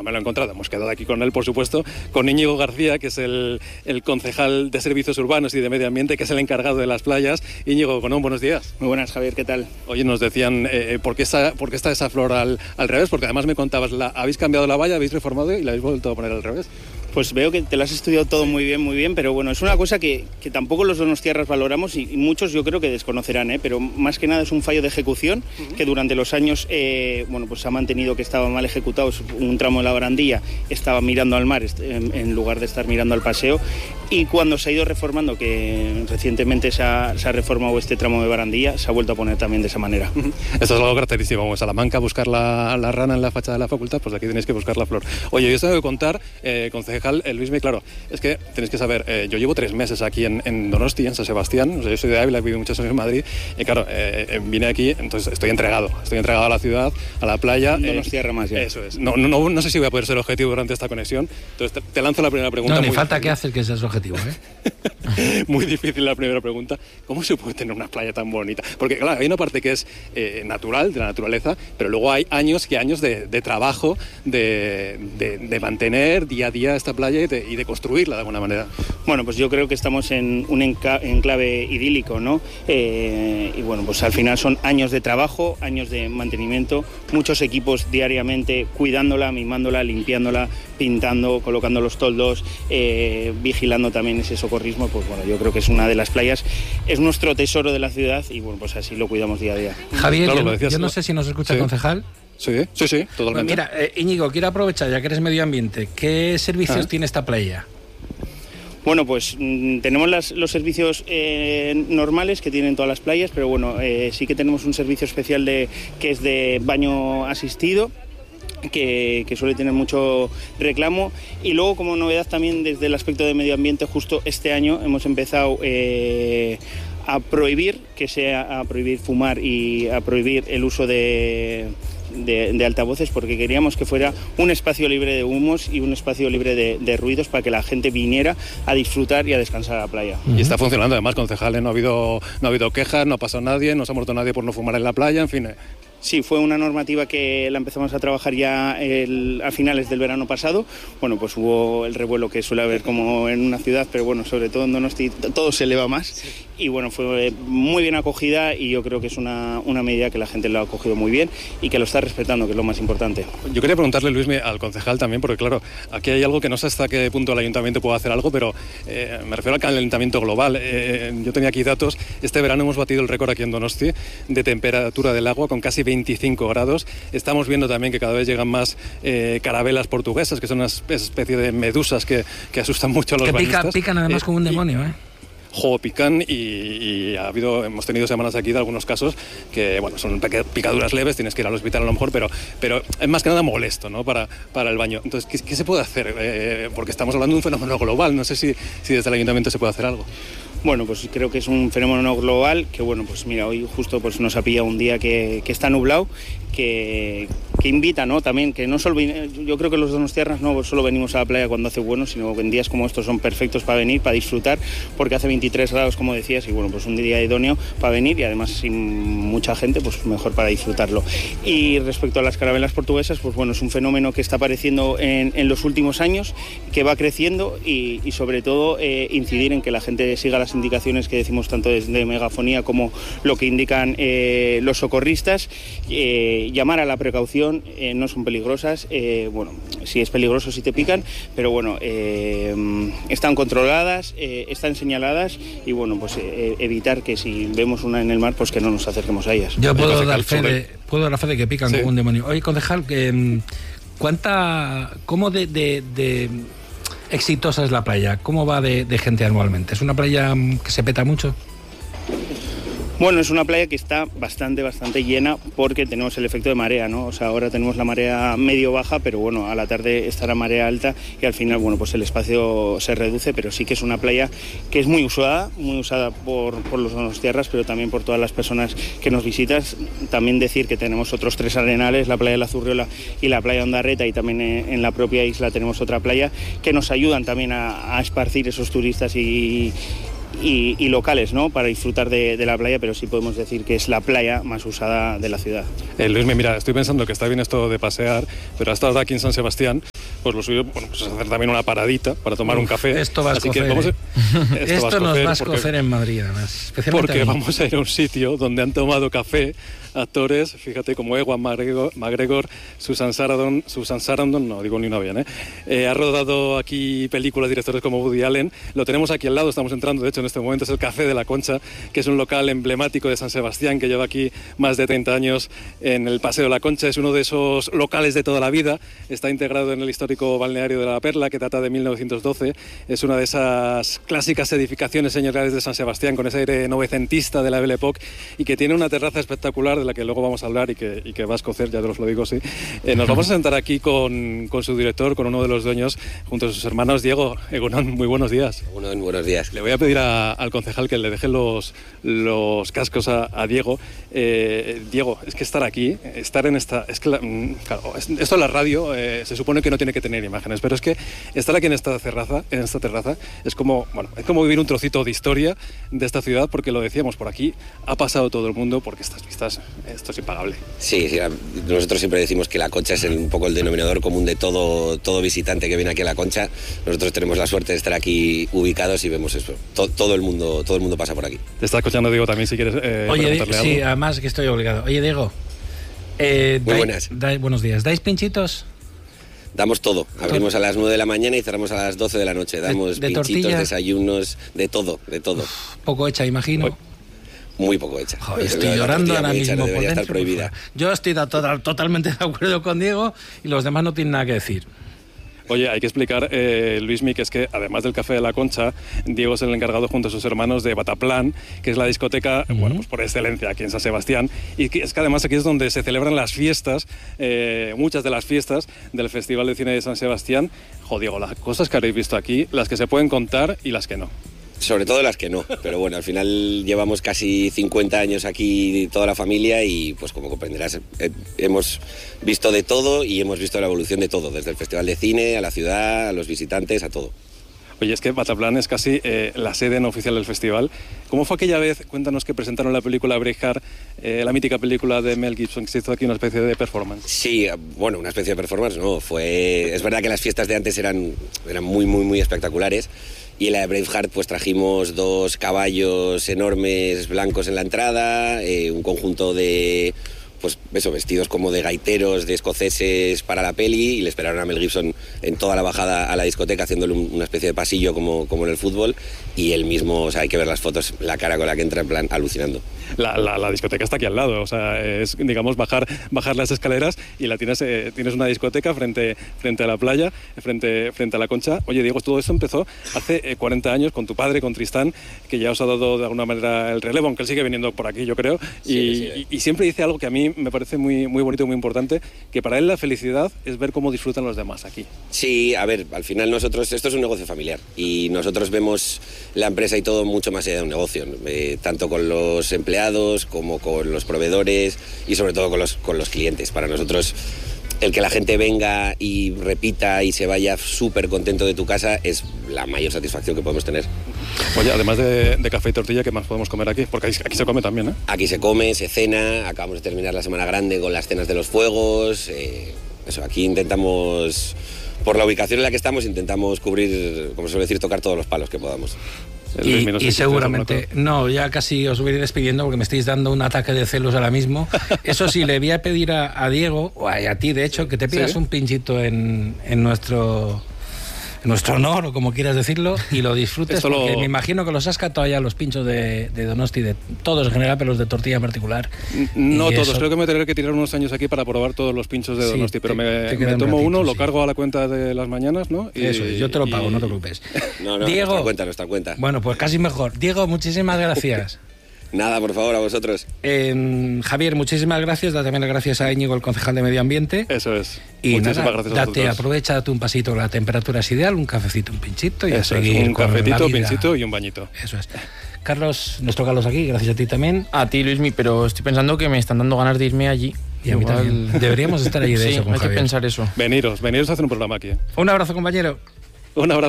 no me lo he encontrado, hemos quedado aquí con él, por supuesto, con Íñigo García, que es el concejal de Servicios Urbanos y de Medio Ambiente, que es el encargado de las playas. Íñigo Conón, buenos días. Muy buenas, Javier, ¿qué tal? Oye, nos decían, ¿por qué está esa flor al revés? Porque además me contabas, habéis cambiado la valla, habéis reformado y la habéis vuelto a poner al revés. Pues veo que te lo has estudiado todo muy bien, pero bueno, es una cosa que tampoco los donostiarras valoramos y muchos yo creo que desconocerán, pero más que nada es un fallo de ejecución que durante los años, pues se ha mantenido que estaba mal ejecutado. Un tramo de la barandilla estaba mirando al mar en lugar de estar mirando al paseo, y cuando se ha ido reformando, que recientemente se ha reformado este tramo de barandilla, se ha vuelto a poner también de esa manera. Esto es algo característico, como Salamanca, buscar la rana en la fachada de la facultad, pues aquí tenéis que buscar la flor. Oye, yo os tengo que contar, concejal Luismi, claro, es que tenéis que saber, yo llevo 3 meses aquí en Donosti, en San Sebastián, o sea, yo soy de Ávila, he vivido muchos años en Madrid, y claro, vine aquí, entonces estoy entregado a la ciudad, a la playa. Donostiarra más ya. Eso es. No sé si voy a poder ser objetivo durante esta conexión, entonces te lanzo la primera pregunta. No, ni falta que haces que seas objetivo, Muy difícil la primera pregunta. ¿Cómo se puede tener una playa tan bonita? Porque claro, hay una parte que es natural, de la naturaleza, pero luego hay años y años de trabajo, de mantener día a día esta playa y de construirla de alguna manera. Bueno, pues yo creo que estamos en un enclave idílico, ¿no? Y bueno, pues al final son años de trabajo, años de mantenimiento, muchos equipos diariamente cuidándola, mimándola, limpiándola, pintando, colocando los toldos, vigilando también ese socorrismo. Pues bueno, yo creo que es una de las playas, es nuestro tesoro de la ciudad y bueno, pues así lo cuidamos día a día. Javier, claro, yo no sé si nos escucha el concejal. Sí, totalmente. Bueno, mira, Íñigo, quiero aprovechar, ya que eres medio ambiente, ¿qué servicios tiene esta playa? Bueno, pues tenemos los servicios normales que tienen todas las playas, pero bueno, sí que tenemos un servicio especial que es de baño asistido, que suele tener mucho reclamo, y luego como novedad también desde el aspecto de medio ambiente, justo este año hemos empezado a prohibir fumar y a prohibir el uso de altavoces, porque queríamos que fuera un espacio libre de humos y un espacio libre de ruidos para que la gente viniera a disfrutar y a descansar a la playa. Y está funcionando además, concejales, no ha habido quejas, no ha pasado nadie, no se ha muerto nadie por no fumar en la playa, en fin. Sí, fue una normativa que la empezamos a trabajar ya a finales del verano pasado. Bueno, pues hubo el revuelo que suele haber como en una ciudad, pero bueno, sobre todo en Donosti todo se eleva más. Sí. Y bueno, fue muy bien acogida y yo creo que es una medida que la gente lo ha acogido muy bien y que lo está respetando, que es lo más importante. Yo quería preguntarle, Luismi, al concejal también, porque claro, aquí hay algo que no sé hasta qué punto el ayuntamiento puede hacer algo, pero me refiero al calentamiento global. Yo tenía aquí datos, este verano hemos batido el récord aquí en Donosti de temperatura del agua con casi 25 grados. Estamos viendo también que cada vez llegan más carabelas portuguesas, que son una especie de medusas que asustan mucho a los bañistas. Pican además como un demonio, pican y hemos tenido semanas aquí de algunos casos que, bueno, son picaduras leves, tienes que ir al hospital a lo mejor, pero es más que nada molesto, ¿no? para el baño. Entonces, ¿qué se puede hacer? Porque estamos hablando de un fenómeno global, no sé si desde el ayuntamiento se puede hacer algo. Bueno, pues creo que es un fenómeno global que, bueno, pues mira, hoy justo pues nos ha pillado un día que está nublado, que invita, ¿no? También, que no solo yo creo que los donostiarras no solo venimos a la playa cuando hace bueno, sino que en días como estos son perfectos para venir, para disfrutar, porque hace 23 grados, como decías, y bueno, pues un día idóneo para venir y además sin mucha gente, pues mejor para disfrutarlo. Y respecto a las carabelas portuguesas, pues bueno, es un fenómeno que está apareciendo en los últimos años, que va creciendo y sobre todo incidir en que la gente siga las indicaciones que decimos tanto desde megafonía como lo que indican los socorristas, llamar a la precaución, no son peligrosas, bueno, sí es peligroso si te pican, pero bueno, están controladas, están señaladas y bueno, pues evitar que si vemos una en el mar, pues que no nos acerquemos a ellas. Yo puedo dar fe de que pican como un demonio. Oye, concejal, ¿cómo de exitosa es la playa? ¿Cómo va de gente anualmente? ¿Es una playa que se peta mucho? Bueno, es una playa que está bastante llena porque tenemos el efecto de marea, ¿no? O sea, ahora tenemos la marea medio baja, pero bueno, a la tarde estará marea alta y al final, bueno, pues el espacio se reduce, pero sí que es una playa que es muy usada por los donostiarras, pero también por todas las personas que nos visitan. También decir que tenemos otros 3 arenales, la playa de la Zurriola y la playa de Ondarreta, y también en la propia isla tenemos otra playa que nos ayudan también a esparcir esos turistas y y locales, ¿no? Para disfrutar de la playa, pero sí podemos decir que es la playa más usada de la ciudad. Luismi, mira, estoy pensando que está bien esto de pasear, pero hasta ahora aquí en San Sebastián, pues lo suyo, bueno, pues hacer también una paradita para tomar un café. Esto va a escocer, esto nos va a escocer en Madrid, además. Especialmente porque vamos a ir a un sitio donde han tomado café actores, fíjate, como Ewan McGregor, Susan Sarandon, no digo ni una bien, ha rodado aquí películas, directores como Woody Allen. Lo tenemos aquí al lado, estamos entrando, de hecho en este momento es el Café de la Concha, que es un local emblemático de San Sebastián que lleva aquí más de 30 años en el Paseo de la Concha. Es uno de esos locales de toda la vida, está integrado en el histórico balneario de La Perla, que data de 1912. Es una de esas clásicas edificaciones señoriales de San Sebastián con ese aire novecentista de la Belle Époque y que tiene una terraza espectacular de la que luego vamos a hablar y que va a escocer, ya os lo digo, sí. Nos vamos a sentar aquí con su director, con uno de los dueños, junto a sus hermanos. Diego, Egunon, muy buenos días. Buenos días. Le voy a pedir al concejal que le deje los cascos a Diego. Diego, es que estar aquí, estar en esta... Es que claro, esto en la radio se supone que no tiene que tener imágenes, pero es que estar aquí en esta terraza es como vivir un trocito de historia de esta ciudad, porque lo decíamos, por aquí ha pasado todo el mundo, porque estas vistas, esto es impagable. Sí, nosotros siempre decimos que la Concha es un poco el denominador común de todo visitante que viene aquí a la Concha. Nosotros tenemos la suerte de estar aquí ubicados y vemos eso. Todo el mundo pasa por aquí. Te está escuchando, Diego, también, si quieres preguntarle algo. Sí, además que estoy obligado. Oye, Diego, muy buenas. Buenos días. ¿Dais pinchitos? Damos todo. Abrimos a las 9 de la mañana y cerramos a las 12 de la noche. Damos de pinchitos, tortilla, desayunos, de todo. Poco hecha, imagino. Muy poco hecha. Joder, estoy llorando ahora mismo. Debería estar prohibida. Yo estoy totalmente de acuerdo con Diego y los demás no tienen nada que decir. Oye, hay que explicar, Luismi, que es que además del Café de la Concha, Diego es el encargado junto a sus hermanos de Bataplan, que es la discoteca, bueno, pues por excelencia aquí en San Sebastián, y que es que además aquí es donde se celebran las fiestas, muchas de las fiestas del Festival de Cine de San Sebastián. Diego, las cosas que habréis visto aquí, las que se pueden contar y las que no. Sobre todo las que no, pero bueno, al final llevamos casi 50 años aquí toda la familia y pues como comprenderás hemos visto de todo y hemos visto la evolución de todo, desde el Festival de Cine, a la ciudad, a los visitantes, a todo. Oye, es que Bataplan es casi la sede no oficial del festival. ¿Cómo fue aquella vez? Cuéntanos, que presentaron la película Braveheart, la mítica película de Mel Gibson, que se hizo aquí una especie de performance. Sí, bueno, una especie de performance, no, es verdad que las fiestas de antes eran muy espectaculares. Y en la de Braveheart pues trajimos 2 caballos enormes blancos en la entrada, un conjunto de pues eso, vestidos como de gaiteros, de escoceses para la peli, y le esperaron a Mel Gibson en toda la bajada a la discoteca haciéndole una especie de pasillo como en el fútbol, y él mismo, o sea, hay que ver las fotos, la cara con la que entra en plan alucinando. La discoteca está aquí al lado, o sea, es, digamos, bajar las escaleras y tienes una discoteca frente a la playa, frente a la Concha. Oye, Diego, todo esto empezó hace 40 años con tu padre, con Tristán, que ya os ha dado de alguna manera el relevo, aunque él sigue viniendo por aquí, yo creo, y siempre dice algo que a mí me parece muy bonito y muy importante, que para él la felicidad es ver cómo disfrutan los demás aquí. Sí, a ver, al final esto es un negocio familiar y nosotros vemos la empresa y todo mucho más allá de un negocio, tanto con los empleados como con los proveedores y sobre todo con los clientes. Para nosotros el que la gente venga y repita y se vaya súper contento de tu casa es la mayor satisfacción que podemos tener. Oye, además de café y tortilla, ¿qué más podemos comer aquí? Porque aquí se come también, ¿eh? Aquí se come, se cena, acabamos de terminar la Semana Grande con las cenas de los fuegos, aquí intentamos, por la ubicación en la que estamos, intentamos cubrir, como se suele decir, tocar todos los palos que podamos. Y seguramente, no, ya casi os voy a ir despidiendo porque me estáis dando un ataque de celos ahora mismo. Eso sí, le voy a pedir a Diego, o a ti de hecho, que te pidas un pinchito en nuestro honor, o como quieras decirlo, y lo disfrutes, porque me imagino que los has catado ya los pinchos de Donosti, de todos en general, pero los de tortilla en particular. No todos, creo que me tendré que tirar unos años aquí para probar todos los pinchos de Donosti, pero me tomo uno, lo cargo a la cuenta de las mañanas, ¿no? Eso, yo te lo pago, no te preocupes. No, Diego, nuestra cuenta. Bueno, pues casi mejor. Diego, muchísimas gracias. Nada, por favor, a vosotros. Javier, muchísimas gracias. Da también las gracias a Íñigo, el concejal de Medio Ambiente. Eso es. Y muchísimas gracias a vosotros. Aprovecha, date un pasito, la temperatura es ideal, un cafecito, un pinchito. Y eso es, un cafetito, pinchito y un bañito. Eso es. Carlos, nuestro Carlos aquí, gracias a ti también. A ti, Luismi, pero estoy pensando que me están dando ganas de irme allí. Y a mí también. Deberíamos estar allí de eso con hay Javier. Que pensar eso. Veniros a hacer un programa aquí. Un abrazo, compañero. Un abrazo.